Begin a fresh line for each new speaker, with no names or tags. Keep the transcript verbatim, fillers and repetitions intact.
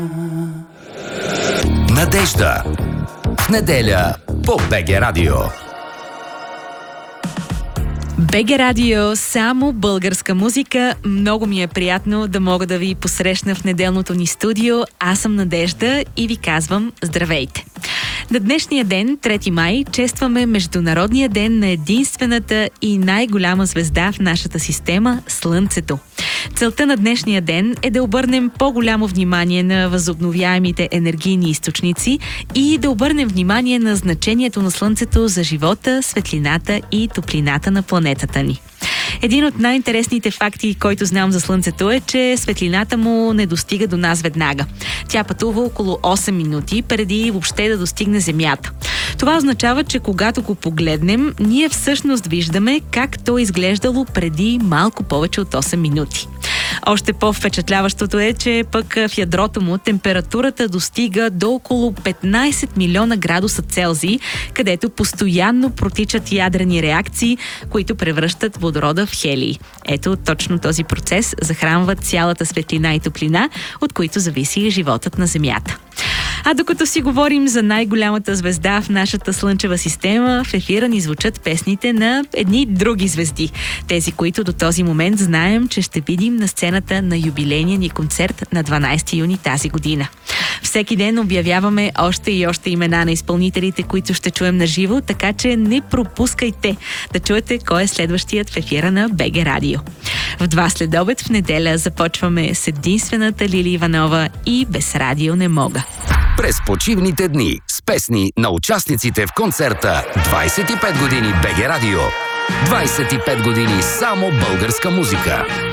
Надежда. В неделя по БГ Радио.
БГ Радио, само българска музика. Много ми е приятно да мога да ви посрещна в неделното ни студио. Аз съм Надежда и ви казвам здравейте. На днешния ден, трети май, честваме Международния ден на единствената и най-голяма звезда в нашата система – Слънцето. Целта на днешния ден е да обърнем по-голямо внимание на възобновяемите енергийни източници и да обърнем внимание на значението на Слънцето за живота, светлината и топлината на планетата ни. Един от най-интересните факти, който знам за Слънцето, е, че светлината му не достига до нас веднага. Тя пътува около осем минути преди въобще да достигне Земята. Това означава, че когато го погледнем, ние всъщност виждаме как то изглеждало преди малко повече от осем минути. Още по-впечатляващото е, че пък в ядрото му температурата достига до около петнайсет милиона градуса Целзий, където постоянно протичат ядрени реакции, които превръщат водорода в хелий. Ето, точно този процес захранва цялата светлина и топлина, от които зависи животът на Земята. А докато си говорим за най-голямата звезда в нашата Слънчева система, в ефира ни звучат песните на едни други звезди. Тези, които до този момент знаем, че ще видим на сцената на юбилейния ни концерт на дванайсети юни тази година. Всеки ден обявяваме още и още имена на изпълнителите, които ще чуем на живо, така че не пропускайте да чуете кой е следващият в ефира на БГ Радио. В два следобед в неделя започваме с единствената Лили Иванова и Без радио не мога.
През почивните дни с песни на участниците в концерта двайсет и пет години БГ Радио. двайсет и пет години само българска музика.